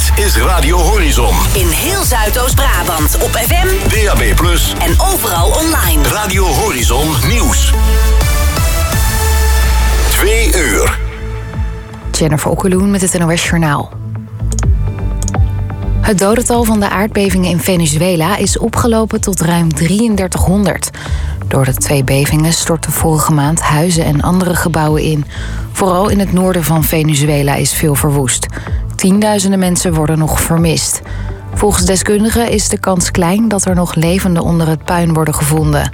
Dit is Radio Horizon. In heel Zuidoost-Brabant op FM, DAB+, en overal online. Radio Horizon Nieuws. 2 uur. Jennifer Okkeloen met het NOS Journaal. Het dodental van de aardbevingen in Venezuela is opgelopen tot ruim 3300. Door de 2 bevingen stortten vorige maand huizen en andere gebouwen in. Vooral in het noorden van Venezuela is veel verwoest. Tienduizenden mensen worden nog vermist. Volgens deskundigen is de kans klein dat er nog levenden onder het puin worden gevonden.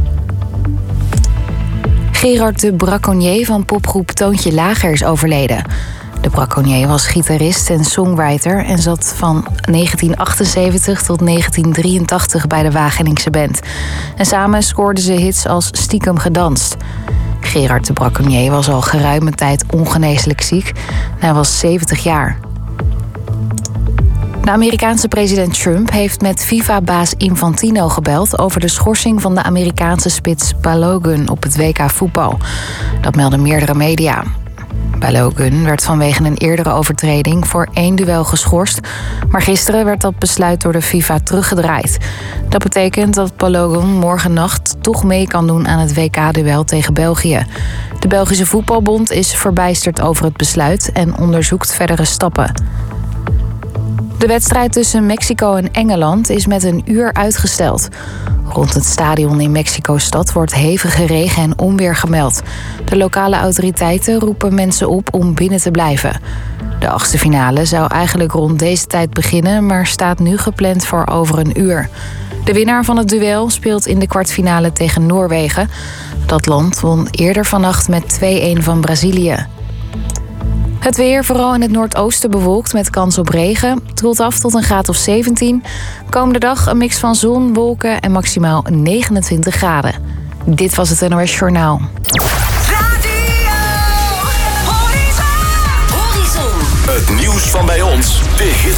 Gerard de Braconnier van popgroep Toontje Lager is overleden. De Braconnier was gitarist en songwriter en zat van 1978 tot 1983 bij de Wageningse band. En samen scoorden ze hits als Stiekem gedanst. Gerard de Braconnier was al geruime tijd ongeneeslijk ziek en hij was 70 jaar. De Amerikaanse president Trump heeft met FIFA-baas Infantino gebeld over de schorsing van de Amerikaanse spits Balogun op het WK voetbal. Dat melden meerdere media. Balogun werd vanwege een eerdere overtreding voor 1 duel geschorst, maar gisteren werd dat besluit door de FIFA teruggedraaid. Dat betekent dat Balogun morgennacht toch mee kan doen aan het WK-duel tegen België. De Belgische voetbalbond is verbijsterd over het besluit en onderzoekt verdere stappen. De wedstrijd tussen Mexico en Engeland is met 1 uur uitgesteld. Rond het stadion in Mexico-stad wordt hevige regen en onweer gemeld. De lokale autoriteiten roepen mensen op om binnen te blijven. De 8e finale zou eigenlijk rond deze tijd beginnen, maar staat nu gepland voor over 1 uur. De winnaar van het duel speelt in de kwartfinale tegen Noorwegen. Dat land won eerder vannacht met 2-1 van Brazilië. Het weer, vooral in het noordoosten bewolkt met kans op regen. Het koelt af tot een graad of 17. Komende dag een mix van zon, wolken en maximaal 29 graden. Dit was het NOS Journaal. Radio Horizon. Het nieuws van bij ons, de hits